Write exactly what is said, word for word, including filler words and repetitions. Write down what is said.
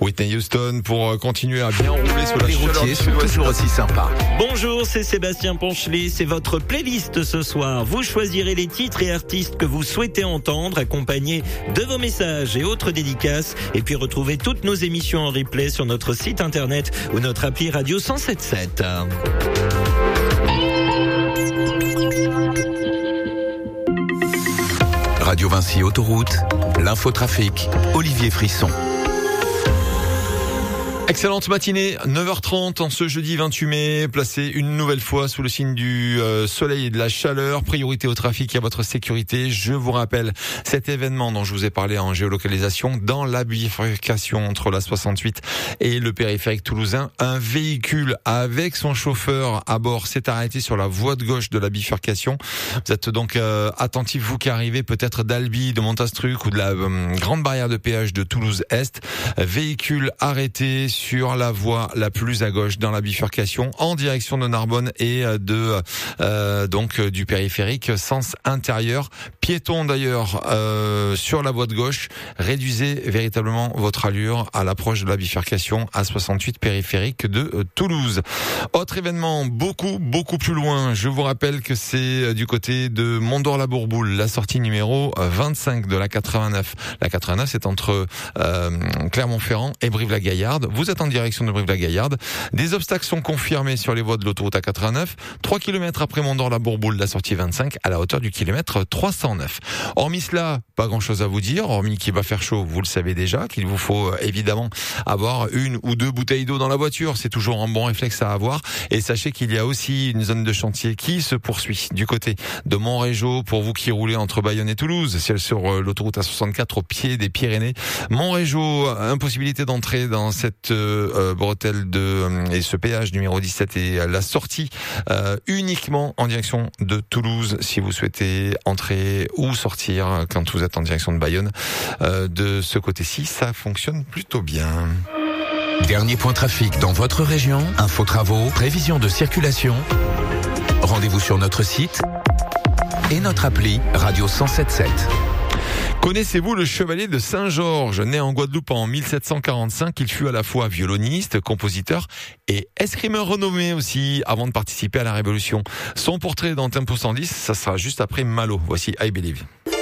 Whitney Houston pour continuer à bien rouler sur la Les routiers sont toujours aussi sympas. Bonjour, c'est Sébastien Ponchelet, c'est votre playlist ce soir. Vous choisirez les titres et artistes que vous souhaitez entendre, accompagnés de vos messages et autres dédicaces. Et puis retrouvez toutes nos émissions en replay sur notre site internet ou notre appli radio cent sept sept. Radio Vinci Autoroute, l'infotrafic, Olivier Frisson. Excellente matinée, neuf heures trente en ce jeudi vingt-huit mai, placé une nouvelle fois sous le signe du euh, soleil et de la chaleur. Priorité au trafic et à votre sécurité. Je vous rappelle cet événement dont je vous ai parlé en géolocalisation dans la bifurcation entre la soixante-huit et le périphérique toulousain. Un véhicule avec son chauffeur à bord s'est arrêté sur la voie de gauche de la bifurcation. Vous êtes donc euh, attentifs, vous qui arrivez peut-être d'Albi, de Montastruc ou de la euh, grande barrière de péage de Toulouse-Est. Véhicule arrêté sur la voie la plus à gauche dans la bifurcation en direction de Narbonne et de euh, donc du périphérique sens intérieur. Piéton d'ailleurs euh, sur la voie de gauche. Réduisez véritablement votre allure à l'approche de la bifurcation A soixante-huit périphérique de euh, Toulouse. Autre événement beaucoup beaucoup plus loin. Je vous rappelle que c'est du côté de Mondor-la-Bourboule, la sortie numéro vingt-cinq de la quatre-vingt-neuf. La quatre-vingt-neuf, c'est entre euh, Clermont-Ferrand et Brive-la-Gaillarde. Vous êtes en direction de Brive-la-Gaillarde. Des obstacles sont confirmés sur les voies de l'autoroute A quatre-vingt-neuf. trois kilomètres après Mondor-la-Bourboule, la sortie vingt-cinq, à la hauteur du kilomètre trois cent neuf. Hormis cela, pas grand-chose à vous dire. Hormis qu'il va faire chaud, vous le savez déjà, qu'il vous faut euh, évidemment avoir une ou deux bouteilles d'eau dans la voiture. C'est toujours un bon réflexe à avoir. Et sachez qu'il y a aussi une zone de chantier qui se poursuit du côté de Montrégeau pour vous qui roulez entre Bayonne et Toulouse. Celle sur euh, l'autoroute A soixante-quatre au pied des Pyrénées. Montrégeau, impossibilité d'entrer dans cette Euh, bretelle de euh, et ce péage numéro dix-sept et la sortie euh, uniquement en direction de Toulouse si vous souhaitez entrer ou sortir quand vous êtes en direction de Bayonne. Euh, de ce côté-ci, ça fonctionne plutôt bien. Dernier point trafic dans votre région, info travaux, prévision de circulation. Rendez-vous sur notre site et notre appli Radio cent sept sept. Connaissez-vous le chevalier de Saint-Georges? Né en Guadeloupe en mille sept cent quarante-cinq, il fut à la fois violoniste, compositeur et escrimeur renommé aussi avant de participer à la Révolution. Son portrait dans Tempo cent dix, ça sera juste après Malo. Voici I Believe.